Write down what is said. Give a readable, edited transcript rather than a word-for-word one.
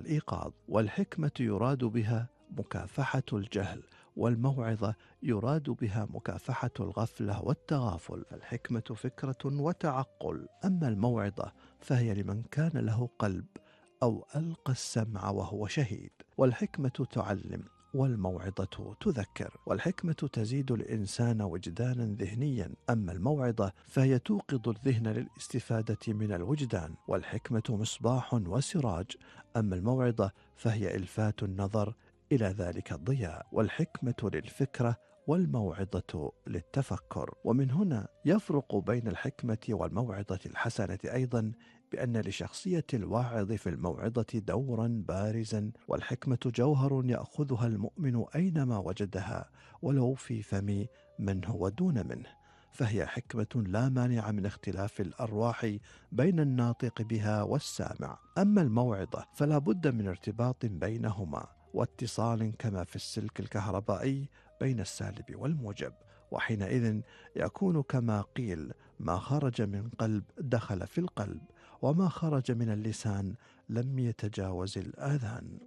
والإيقاظ. والحكمة يراد بها مكافحة الجهل، والموعظة يراد بها مكافحة الغفلة والتغافل. فالحكمة فكرة وتعقل، أما الموعظة فهي لمن كان له قلب أو ألقى السمع وهو شهيد. والحكمة تعلم، والموعظة تذكر. والحكمة تزيد الإنسان وجدانا ذهنيا، أما الموعظة فهي توقظ الذهن للاستفادة من الوجدان. والحكمة مصباح وسراج، أما الموعظة فهي إلفات النظر إلى ذلك الضياء. والحكمة للفكرة، والموعظة للتفكر. ومن هنا يفرق بين الحكمة والموعظة الحسنة أيضا بأن لشخصية الواعظ في الموعظة دورا بارزا، والحكمة جوهر يأخذها المؤمن أينما وجدها ولو في فم من هو دون منه، فهي حكمة لا مانع من اختلاف الأرواح بين الناطق بها والسامع. أما الموعظة فلا بد من ارتباط بينهما واتصال كما في السلك الكهربائي بين السالب والموجب، وحينئذ يكون كما قيل: ما خرج من قلب دخل في القلب، وما خرج من اللسان لم يتجاوز الآذان.